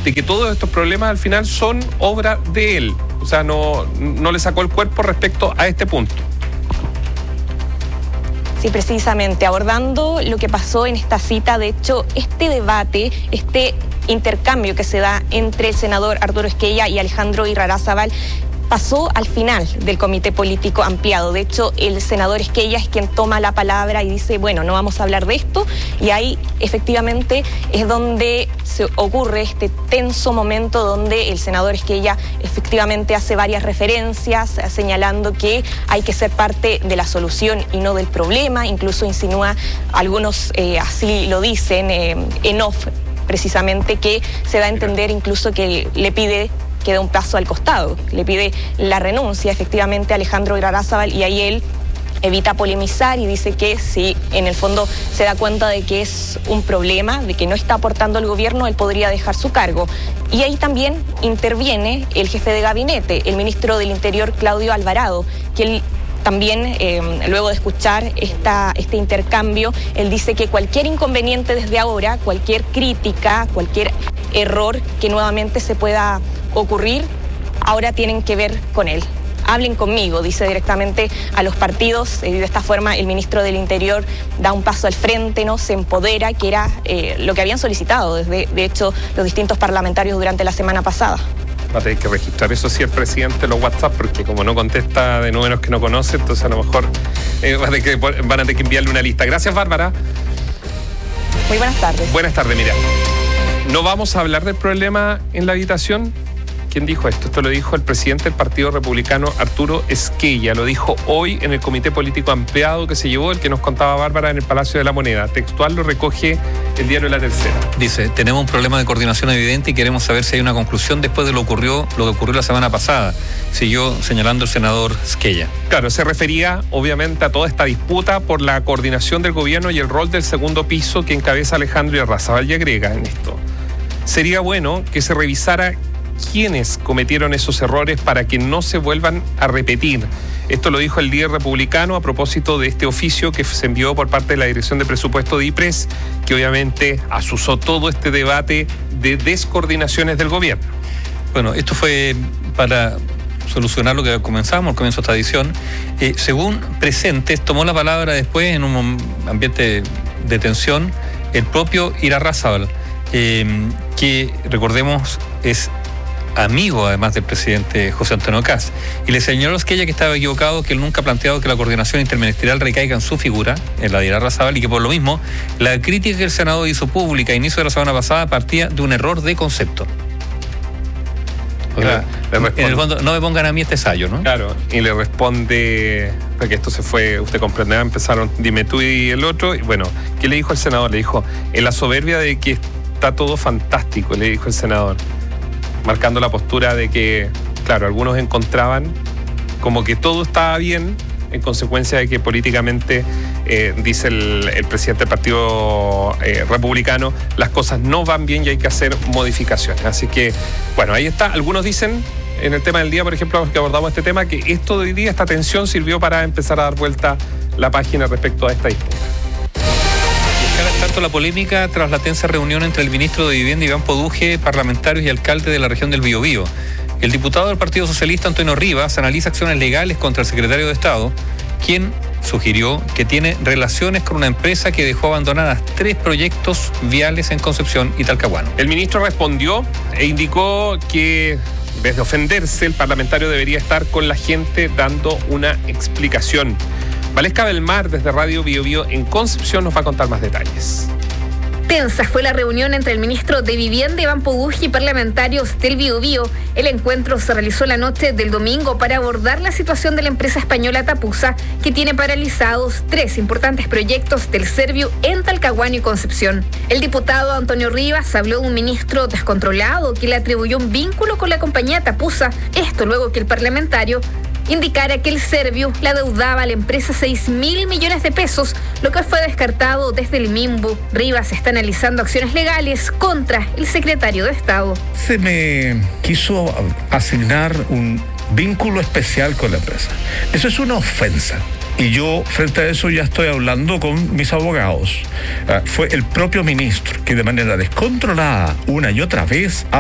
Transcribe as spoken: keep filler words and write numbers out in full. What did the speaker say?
de que todos estos problemas al final son obra de él. O sea, no, no le sacó el cuerpo respecto a este punto. Sí, precisamente, abordando lo que pasó en esta cita. De hecho, este debate, este intercambio que se da entre el senador Arturo Esquella y Alejandro Irarrázaval pasó al final del comité político ampliado. De hecho, el senador Esquella es quien toma la palabra y dice, bueno, no vamos a hablar de esto, y ahí efectivamente es donde se ocurre este tenso momento donde el senador Esquella efectivamente hace varias referencias señalando que hay que ser parte de la solución y no del problema. Incluso insinúa, algunos eh, así lo dicen eh, en off precisamente, que se da a entender incluso que le pide que dé un paso al costado, le pide la renuncia efectivamente a Alejandro Irarrázaval, y ahí él evita polemizar y dice que si en el fondo se da cuenta de que es un problema, de que no está aportando el gobierno, él podría dejar su cargo. Y ahí también interviene el jefe de gabinete, el ministro del Interior, Claudio Alvarado, que él también, eh, luego de escuchar esta, este intercambio, él dice que cualquier inconveniente desde ahora, cualquier crítica, cualquier error que nuevamente se pueda ocurrir, ahora tienen que ver con él. Hablen conmigo, dice directamente a los partidos, y de esta forma el ministro del Interior da un paso al frente, ¿no? Se empodera, que era eh, lo que habían solicitado desde, de hecho, los distintos parlamentarios durante la semana pasada. Va a tener que registrar eso sí el presidente los WhatsApp, porque como no contesta de números que no conoce, entonces a lo mejor eh, van, a tener que, van a tener que enviarle una lista. Gracias, Bárbara. Muy buenas tardes. Buenas tardes, mira. No vamos a hablar del problema en la habitación. ¿Quién dijo esto? Esto lo dijo el presidente del Partido Republicano, Arturo Esquella. Lo dijo hoy en el comité político ampliado que se llevó, el que nos contaba Bárbara, en el Palacio de la Moneda. Textual lo recoge el diario La Tercera. Dice, tenemos un problema de coordinación evidente y queremos saber si hay una conclusión después de lo, ocurrió, lo que ocurrió la semana pasada. Siguió señalando el senador Esquella. Claro, se refería obviamente a toda esta disputa por la coordinación del gobierno y el rol del segundo piso que encabeza Alejandro Irarrázaval, y agrega en esto: sería bueno que se revisara quiénes cometieron esos errores para que no se vuelvan a repetir. Esto lo dijo el líder republicano a propósito de este oficio que se envió por parte de la Dirección de Presupuesto de I P R E S, que obviamente asusó todo este debate de descoordinaciones del gobierno. Bueno, esto fue para solucionar lo que comenzamos al comienzo de esta edición. Eh, según Presentes, tomó la palabra después en un ambiente de tensión el propio Irarrázaval, eh, que recordemos es amigo además del presidente José Antonio Kast, y le señaló a Esquella que estaba equivocado, que él nunca ha planteado que la coordinación interministerial recaiga en su figura, en la de Irarrázaval, y que por lo mismo la crítica que el Senado hizo pública a inicio de la semana pasada partía de un error de concepto. O sea, en el fondo, no me pongan a mí este ensayo, ¿no? Claro, y le responde, porque esto se fue, usted comprenderá, empezaron dime tú y el otro, y bueno, ¿qué le dijo el senador? Le dijo, en la soberbia de que está todo fantástico, le dijo el senador, marcando la postura de que, claro, algunos encontraban como que todo estaba bien, en consecuencia de que políticamente, eh, dice el, el presidente del Partido eh, Republicano, las cosas no van bien y hay que hacer modificaciones. Así que, bueno, ahí está. Algunos dicen, en el tema del día, por ejemplo, que abordamos este tema, que esto de hoy día, esta tensión, sirvió para empezar a dar vuelta la página respecto a esta disputa. Tanto la polémica tras la tensa reunión entre el ministro de Vivienda Iván Poduje, parlamentarios y alcalde de la región del Biobío. El diputado del Partido Socialista, Antonio Rivas, analiza acciones legales contra el secretario de Estado, quien sugirió que tiene relaciones con una empresa que dejó abandonadas tres proyectos viales en Concepción y Talcahuano. El ministro respondió e indicó que, en vez de ofenderse, el parlamentario debería estar con la gente dando una explicación. Valesca Belmar, desde Radio Biobío en Concepción, nos va a contar más detalles. Tensa fue la reunión entre el ministro de Vivienda, Iván Poduje, y parlamentarios del Biobío. El encuentro se realizó la noche del domingo para abordar la situación de la empresa española Tapusa, que tiene paralizados tres importantes proyectos del Serviu en Talcahuano y Concepción. El diputado Antonio Rivas habló de un ministro descontrolado que le atribuyó un vínculo con la compañía Tapusa. Esto luego que el parlamentario indicara que el Serviu le adeudaba a la empresa seis mil millones de pesos, lo que fue descartado desde el MIMBU. Rivas está analizando acciones legales contra el secretario de Estado. Se me quiso asignar un vínculo especial con la empresa. Eso es una ofensa. Y yo, frente a eso, ya estoy hablando con mis abogados. Uh, fue el propio ministro que de manera descontrolada, una y otra vez,